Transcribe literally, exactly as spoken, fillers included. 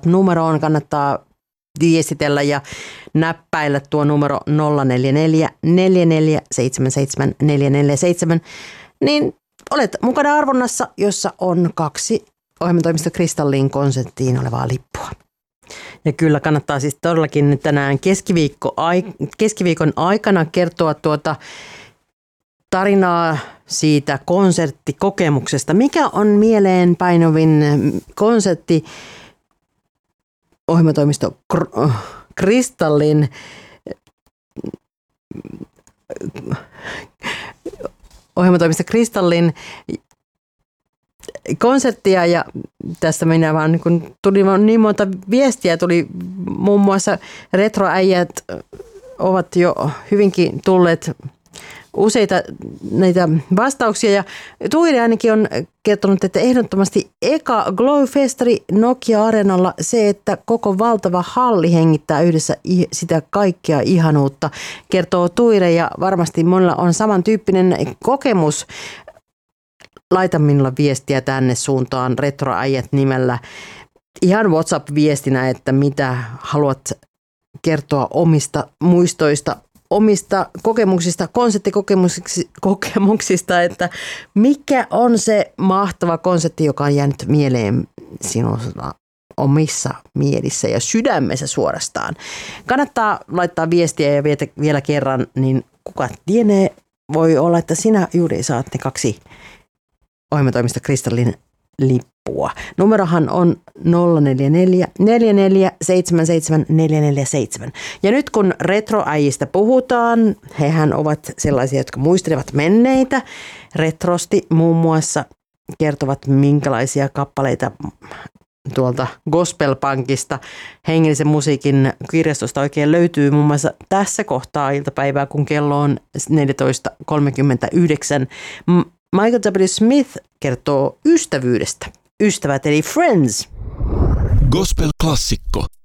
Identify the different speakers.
Speaker 1: WhatsApp-numeroon. Kannattaa viestitellä ja näppäillä tuo numero nolla neljä neljä neljä neljä seitsemän seitsemän neljä neljä seitsemän. Niin olet mukana arvonnassa, jossa on kaksi ohjelmatoimisto Kristallin konserttiin olevaa lippua. Ja kyllä kannattaa siis todellakin tänään keskiviikko, keskiviikon aikana kertoa tuota tarinaa siitä konserttikokemuksesta. Mikä on mieleenpainovin konsertti ohjelmatoimisto Kristallin ohjelmatoimisto Kristallin konserttia, ja tässä minä vaan niin tuli niin monta viestiä, tuli muun muassa retroäijät ovat jo hyvinkin tulleet useita näitä vastauksia, ja Tuiri ainakin on kertonut, että ehdottomasti eka Glow-festari Nokia-areenalla se, että koko valtava halli hengittää yhdessä sitä kaikkea ihanuutta, kertoo Tuire, ja varmasti monella on samantyyppinen kokemus. Laita minulla viestiä tänne suuntaan retroäijät nimellä ihan WhatsApp-viestinä, että mitä haluat kertoa omista muistoista, omista kokemuksista, konserttikokemuksista, että mikä on se mahtava konsertti, joka on jäänyt mieleen sinulla omissa mielissä ja sydämessä suorastaan. Kannattaa laittaa viestiä ja vielä kerran, niin kuka tienee, voi olla, että sinä juuri saat ne kaksi ohjelmatoimisto Kristallin lippua. Numerohan on nolla neljä neljä neljä neljä seitsemän seitsemän neljä neljä seitsemän. Ja nyt kun retroäijistä puhutaan, hehän ovat sellaisia, jotka muistelevat menneitä. Retrosti muun muassa kertovat, minkälaisia kappaleita tuolta gospelpankista hengellisen musiikin kirjastosta oikein löytyy muun muassa tässä kohtaa iltapäivää, kun kello on neljätoista kolmekymmentäyhdeksän. Michael W. Smith kertoo ystävyydestä. Ystävät eli friends.
Speaker 2: Gospel-klassikko.